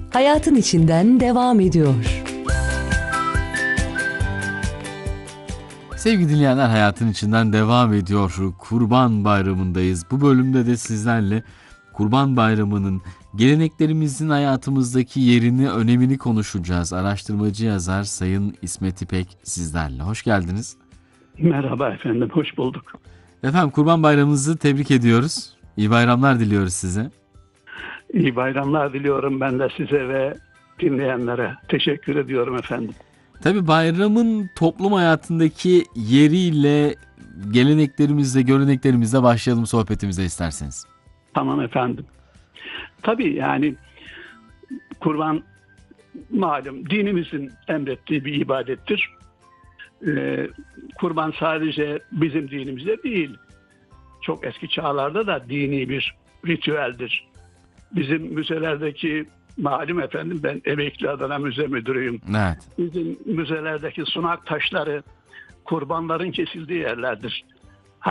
hayatın içinden devam ediyor. Sevgili dinleyenler, hayatın içinden devam ediyor. Kurban Bayramı'ndayız. Bu bölümde de sizlerle Kurban Bayramı'nın geleneklerimizin hayatımızdaki yerini, önemini konuşacağız. Araştırmacı yazar Sayın İsmet İpek sizlerle. Hoş geldiniz. Merhaba efendim, hoş bulduk. Efendim, Kurban Bayramınızı tebrik ediyoruz. İyi bayramlar diliyoruz size. İyi bayramlar diliyorum ben de size ve dinleyenlere. Teşekkür ediyorum efendim. Tabii bayramın toplum hayatındaki yeriyle, geleneklerimizle, göreneklerimizle başlayalım sohbetimize isterseniz. Tamam efendim. Tabii yani kurban malum dinimizin emrettiği bir ibadettir. Kurban sadece bizim dinimizde değil. Çok eski çağlarda da dini bir ritüeldir. Bizim müzelerdeki malum efendim, ben emekli Adana Müze Müdürüyüm. Evet. Bizim müzelerdeki sunak taşları kurbanların kesildiği yerlerdir.